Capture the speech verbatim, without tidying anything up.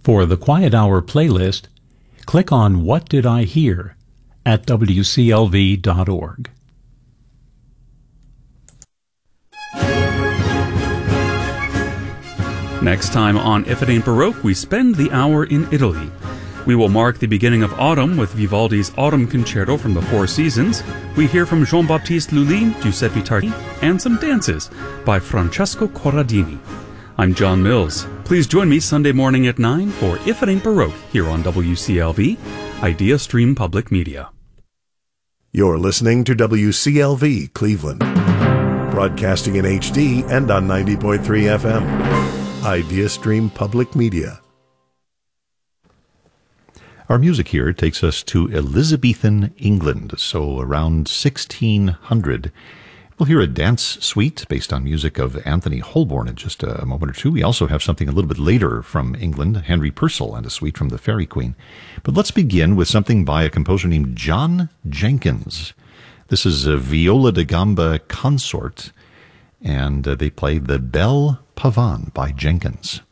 For the Quiet Hour playlist, click on What Did I Hear at W C L V dot org. Next time on If It Ain't Baroque, we spend the hour in Italy. We will mark the beginning of autumn with Vivaldi's Autumn Concerto from the Four Seasons. We hear from Jean-Baptiste Lully, Giuseppe Tardi, and some dances by Francesco Corradini. I'm John Mills. Please join me Sunday morning at nine for If It Ain't Baroque here on W C L V, Idea Stream Public Media. You're listening to W C L V Cleveland, broadcasting in H D and on ninety point three F M. Idea Stream Public Media. Our music here takes us to Elizabethan England, so around sixteen hundred. We'll hear a dance suite based on music of Anthony Holborn in just a moment or two. We also have something a little bit later from England, Henry Purcell, and a suite from the Fairy Queen. But let's begin with something by a composer named John Jenkins. This is a Viola da Gamba consort, and uh, they play the Belle Pavane by Jenkins.